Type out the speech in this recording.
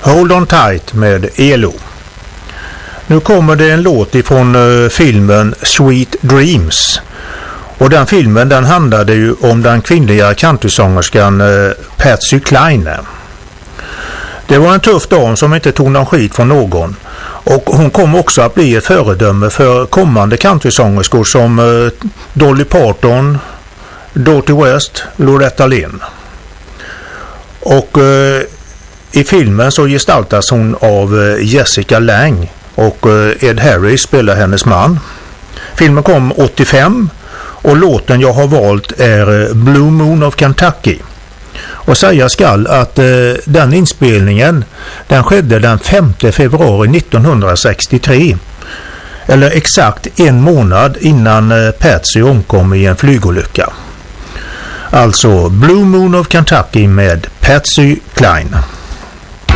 Hold on tight med ELO. Nu kommer det en låt ifrån filmen Sweet Dreams. Och den filmen den handlade ju om den kvinnliga countrysångerskan Patsy Cline. Det var en tuff dam som inte tog någon skit från någon. Och hon kom också att bli ett föredöme för kommande countrysångerskor som Dolly Parton, Dorothy West, Loretta Lynn. Och i filmen så gestaltas hon av Jessica Lange och Ed Harris spelar hennes man. Filmen kom 85 och låten jag har valt är Blue Moon of Kentucky. Och säga skall att den inspelningen den skedde den 5 februari 1963. Eller exakt en månad innan Patsy omkom i en flygolycka. Alltså Blue Moon of Kentucky med Patsy Cline.